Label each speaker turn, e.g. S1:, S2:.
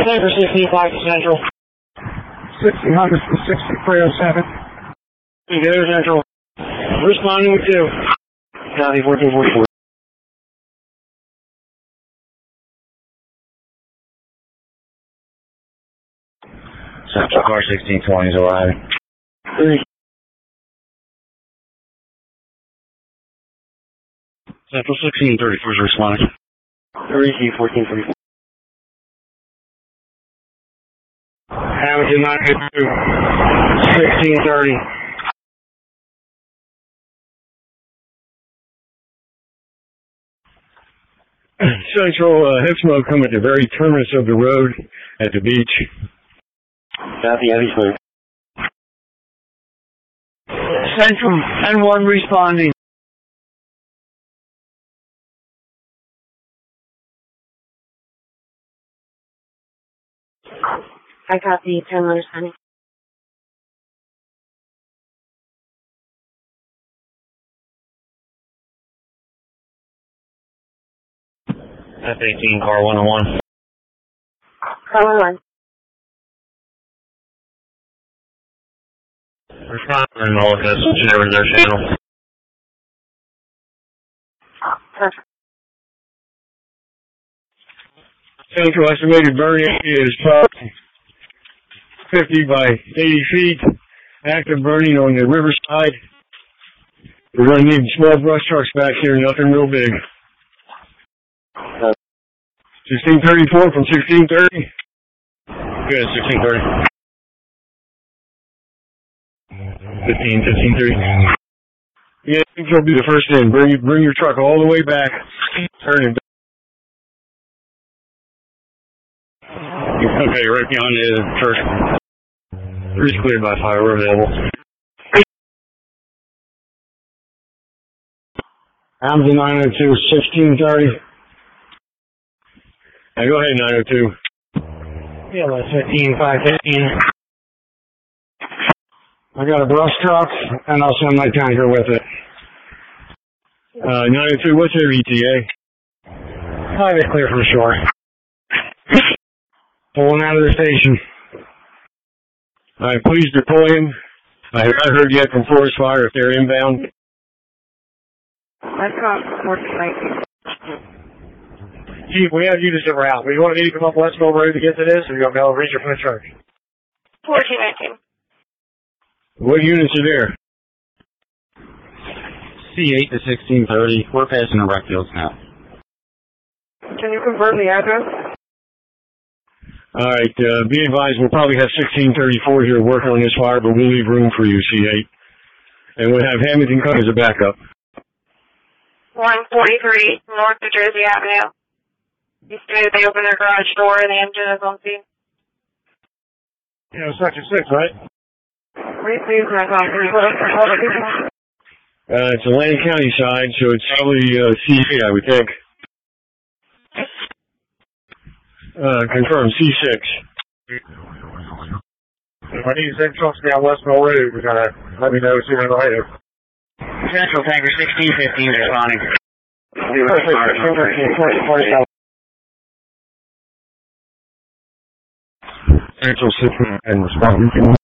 S1: Tanker 65 to Central.
S2: 1600 to 6307.
S1: Go Central. Responding with 2. Copy 1444.
S3: Central car 1620 is arriving.
S1: 3.
S3: Central 1634 is responding.
S1: 3 1434. Hamilton 982. 1630.
S4: Central, head smoke coming at the very terminus of the road at the beach.
S1: Copy, heavy smoke.
S4: Central, N1 responding.
S5: I copy 10 letters, honey.
S3: F-18, car 101.
S5: Car 1.
S3: Responding in all of this, whichever their channel.
S5: Perfect.
S4: Central estimated burning is 50 by 80 feet. Active burning on the riverside. We're going to need small brush trucks back here, nothing real big. 1634 from 1630.
S3: Good, 1630. 1530.
S4: Yeah, I think you'll be the first in. Bring your truck all the way back. Turn it.
S3: Okay, right beyond the church. Street's cleared by fire, we're available.
S4: Hamilton 902, 1630. Now go ahead, 902.
S1: Yeah, that's 15 515.
S4: I got a brush truck, and I'll send my tanker with it. 902, what's your ETA?
S1: Highway clear from shore.
S4: Pulling out of the station. Alright, please deploy him. I have not heard yet from Forest Fire if they're inbound.
S5: That's not working.
S1: Chief, we have units that were out. We want to need to come up Westville Road to get to this, or you're going to be able to reach your point of charge?
S5: 1419.
S4: What units are there?
S3: C8 to 1630. We're passing the wreck fields now.
S5: Can you confirm the address?
S4: Alright, be advised, we'll probably have 1634 here working on this fire, but we'll leave room for you, C8. And we'll have Hamilton come as a backup.
S5: 143 North New Jersey Avenue. You stated they opened their garage door and the engine is on scene.
S1: Yeah, section 6, right?
S5: Please, my concrete.
S4: It's Atlantic County side, so it's probably C8, I would think. Confirm, C6.
S1: If I need to send trucks down Westville Road, we gotta let me know sooner than later.
S3: Central tanker 1615 responding.
S4: Central 6 and responding.